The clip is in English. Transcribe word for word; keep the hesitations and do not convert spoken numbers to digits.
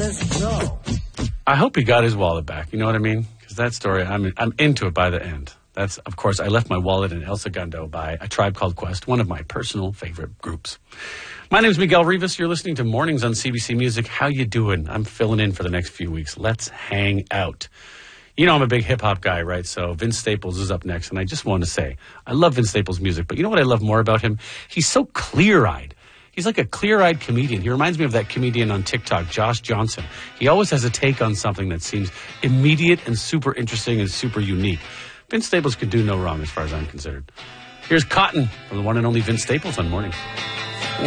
says no. I hope he got his wallet back. You know what I mean? Because that story, I'm I'm into it by the end. That's, of course, I left my wallet in El Segundo by A Tribe Called Quest, one of my personal favorite groups. My name is Miguel Rivas. You're listening to Mornings on C B C Music. How you doing? I'm filling in for the next few weeks. Let's hang out. You know I'm a big hip-hop guy, right? So Vince Staples is up next, and I just want to say, I love Vince Staples' music, but you know what I love more about him? He's so clear-eyed. He's like a clear-eyed comedian. He reminds me of that comedian on TikTok, Josh Johnson. He always has a take on something that seems immediate and super interesting and super unique. Vince Staples could do no wrong as far as I'm considered. Here's Cotton from the one and only Vince Staples on Mornings.